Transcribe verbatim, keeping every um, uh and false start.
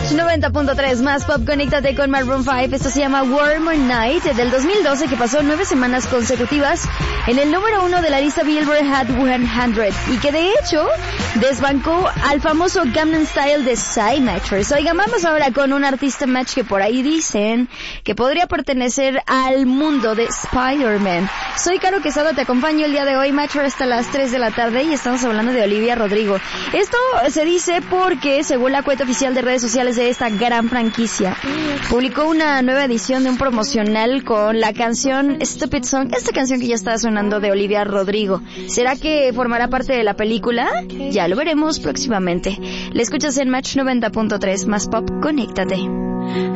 Match noventa punto tres, más pop, conéctate con Maroon cinco. Esto se llama Warm Night del dos mil doce, que pasó nueve semanas consecutivas en el número uno de la lista Billboard Hot cien, y que de hecho desbancó al famoso Gangnam Style de Psy Matchers. Oigan, vamos ahora con un artista match que por ahí dicen que podría pertenecer al mundo de Spider-Man. Soy Caro Quesada, te acompaño el día de hoy, Matcher, hasta las tres de la tarde, y estamos hablando de Olivia Rodrigo. Esto se dice porque, según la cuenta oficial de redes sociales de esta gran franquicia, publicó una nueva edición de un promocional con la canción Stupid Song, esta canción que ya está sonando de Olivia Rodrigo. ¿Será que formará parte de la película? Ya lo veremos próximamente. Le escuchas en Match noventa punto tres, más pop, conéctate.